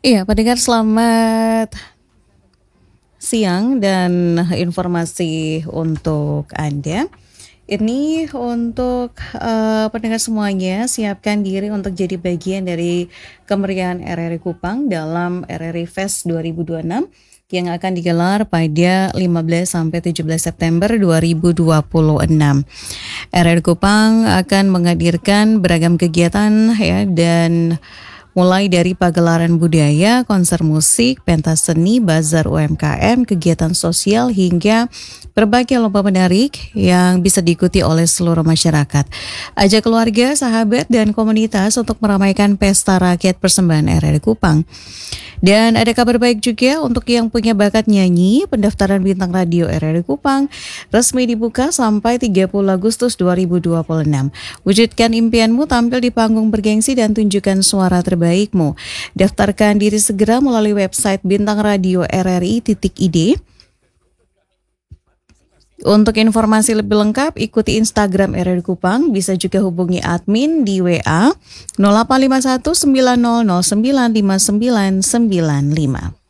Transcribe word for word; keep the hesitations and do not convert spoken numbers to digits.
Iya, pendengar selamat siang dan informasi untuk Anda. Ini untuk eh, pendengar semuanya, siapkan diri untuk jadi bagian dari kemeriahan R R I Kupang dalam R R I Fest dua ribu dua puluh enam yang akan digelar pada lima belas sampai tujuh belas September dua ribu dua puluh enam. R R I Kupang akan menghadirkan beragam kegiatan ya, dan mulai dari pagelaran budaya, konser musik, pentas seni, bazar U M K M, kegiatan sosial, hingga berbagai lomba menarik yang bisa diikuti oleh seluruh masyarakat. Ajak keluarga, sahabat, dan komunitas untuk meramaikan pesta rakyat persembahan R R I Kupang. Dan ada kabar baik juga untuk yang punya bakat nyanyi, pendaftaran bintang radio R R I Kupang resmi dibuka sampai tiga puluh Agustus dua ribu dua puluh enam. Wujudkan impianmu, tampil di panggung bergengsi dan tunjukkan suara terbaikmu. Daftarkan diri segera melalui website bintang radio R R I titik I D. Untuk informasi lebih lengkap, ikuti Instagram R R I Kupang. Bisa juga hubungi admin di W A nol delapan lima satu sembilan nol nol sembilan lima sembilan sembilan lima.